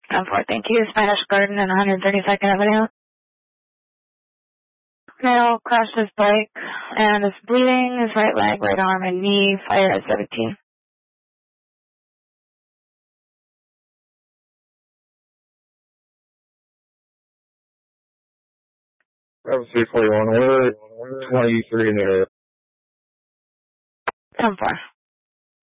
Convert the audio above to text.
10-4, thank you. Spanish Garden and 132nd Avenue. Male crashed his bike and is bleeding. His right leg, right arm, and knee. Fire at 17. That was 341. We're 23 in the area. 10-4.